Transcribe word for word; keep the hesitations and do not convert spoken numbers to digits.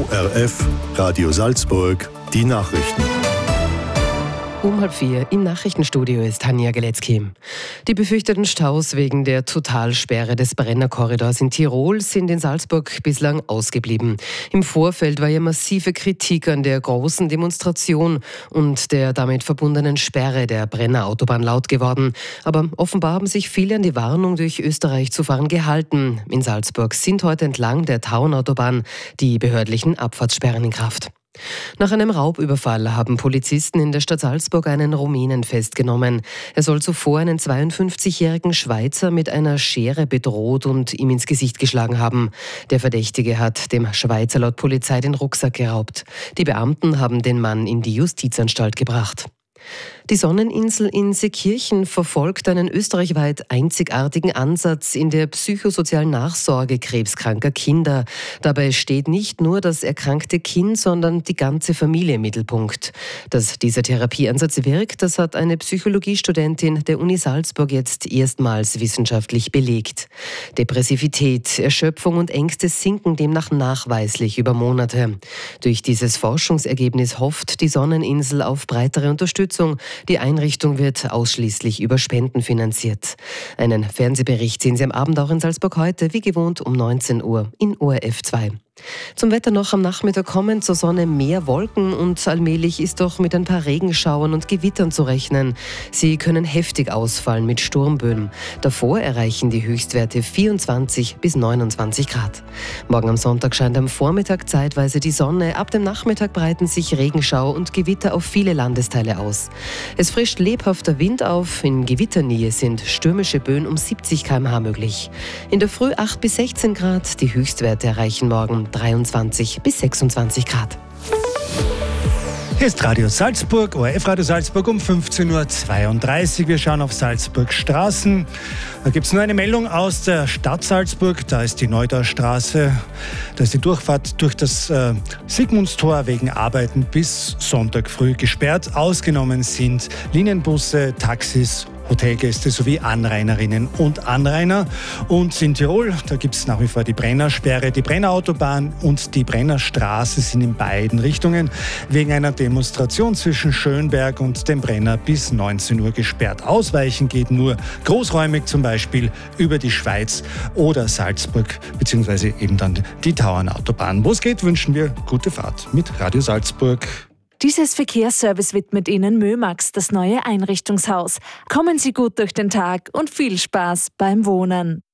O R F, Radio Salzburg, die Nachrichten. Um halb vier im Nachrichtenstudio ist Tanja Geletzky. Die befürchteten Staus wegen der Totalsperre des Brennerkorridors in Tirol sind in Salzburg bislang ausgeblieben. Im Vorfeld war ja massive Kritik an der großen Demonstration und der damit verbundenen Sperre der Brennerautobahn laut geworden. Aber offenbar haben sich viele an die Warnung, durch Österreich zu fahren, gehalten. In Salzburg sind heute entlang der Tauernautobahn die behördlichen Abfahrtssperren in Kraft. Nach einem Raubüberfall haben Polizisten in der Stadt Salzburg einen Rumänen festgenommen. Er soll zuvor einen zweiundfünfzigjährigen Schweizer mit einer Schere bedroht und ihm ins Gesicht geschlagen haben. Der Verdächtige hat dem Schweizer laut Polizei den Rucksack geraubt. Die Beamten haben den Mann in die Justizanstalt gebracht. Die Sonneninsel in Seekirchen verfolgt einen österreichweit einzigartigen Ansatz in der psychosozialen Nachsorge krebskranker Kinder. Dabei steht nicht nur das erkrankte Kind, sondern die ganze Familie im Mittelpunkt. Dass dieser Therapieansatz wirkt, das hat eine Psychologiestudentin der Uni Salzburg jetzt erstmals wissenschaftlich belegt. Depressivität, Erschöpfung und Ängste sinken demnach nachweislich über Monate. Durch dieses Forschungsergebnis hofft die Sonneninsel auf breitere Unterstützung. Die Einrichtung wird ausschließlich über Spenden finanziert. Einen Fernsehbericht sehen Sie am Abend auch in Salzburg heute, wie gewohnt um neunzehn Uhr in O R F zwei. Zum Wetter noch: am Nachmittag kommen zur Sonne mehr Wolken und allmählich ist doch mit ein paar Regenschauern und Gewittern zu rechnen. Sie können heftig ausfallen mit Sturmböen. Davor erreichen die Höchstwerte vierundzwanzig bis neunundzwanzig Grad. Morgen am Sonntag scheint am Vormittag zeitweise die Sonne. Ab dem Nachmittag breiten sich Regenschau und Gewitter auf viele Landesteile aus. Es frischt lebhafter Wind auf. In Gewitternähe sind stürmische Böen um siebzig Kilometer pro Stunde möglich. In der Früh acht bis sechzehn Grad. Die Höchstwerte erreichen morgen dreiundzwanzig bis sechsundzwanzig Grad. Hier ist Radio Salzburg, O R F Radio Salzburg um fünfzehn Uhr zweiunddreißig. Wir schauen auf Salzburg Straßen. Da gibt es nur eine Meldung aus der Stadt Salzburg. Da ist die Neudaustraße. Da ist die Durchfahrt durch das äh, Sigmundstor wegen Arbeiten bis Sonntag früh gesperrt. Ausgenommen sind Linienbusse, Taxis, Hotelgäste sowie Anrainerinnen und Anrainer. Und in Tirol, da gibt es nach wie vor die Brennersperre. Die Brennerautobahn und die Brennerstraße sind in beiden Richtungen wegen einer Demonstration zwischen Schönberg und dem Brenner bis neunzehn Uhr gesperrt. Ausweichen geht nur großräumig, zum Beispiel über die Schweiz oder Salzburg, beziehungsweise eben dann die Tauernautobahn. Wo es geht, wünschen wir gute Fahrt mit Radio Salzburg. Dieses Verkehrsservice widmet Ihnen Mömax, das neue Einrichtungshaus. Kommen Sie gut durch den Tag und viel Spaß beim Wohnen.